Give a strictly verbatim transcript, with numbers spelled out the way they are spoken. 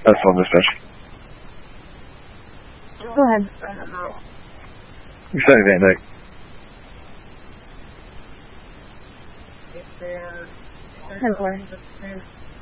That's all, dispatch. Go ahead. You said Van Dyke. ten four.